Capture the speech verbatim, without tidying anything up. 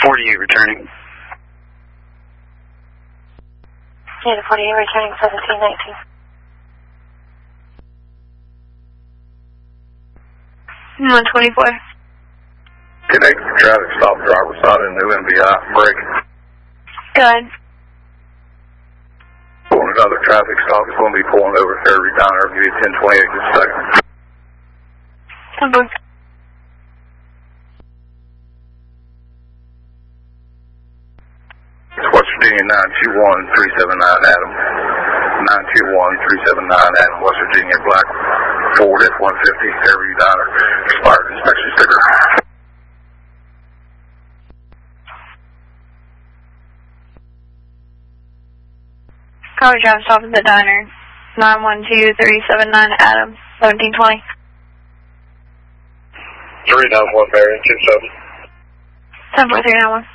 forty-eight returning. Yeah, forty-eight returning seventeen nineteen. one twenty-four. Connect to traffic stop driver side in new M V I. Break. Good. Pulling another traffic stop. It's going to be pulling over Fairview Diner. I'll give you ten twenty-eight in a second. Number. It's West Virginia nine two one three seven nine Adam. nine two one three seven nine Adam. West Virginia Black Ford F one fifty Fairview Diner. Expired inspection sticker. Car drive stop at the diner. nine one two three seven nine Adam. seventeen twenty. three nine one Marion two seven. ten four three nine one.